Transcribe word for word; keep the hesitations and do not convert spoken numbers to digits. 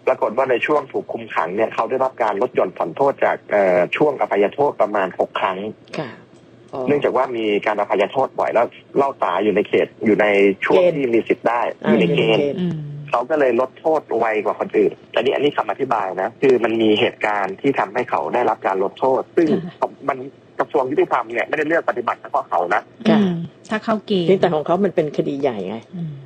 ปรากฏว่าในช่วงถูกคุมขังเนี่ยเขาได้รับการลดหย่อนผ่อนโทษจากช่วงอภัยโทษประมาณหกครั้งเนื่องจากว่ามีการอภัยโทษบ่อยแล้วเล่าตาอยู่ในเขตอยู่ในช่วงที่มีสิทธิ์ได้อยู่ในเกณฑ์เขาก็เลยลดโทษไวกว่าคนอื่นอันนี้อันนี้คำอธิบายนะคือมันมีเหตุการณ์ที่ทำให้เขาได้รับการลดโทษซึ่งมันกระทรวงยุติธรรมเนี่ยไม่ได้เลือกปฏิบัติเฉพาะเขานะถ้าเข้าเกณฑ์แต่ของเขามันเป็นคดีใหญ่ไง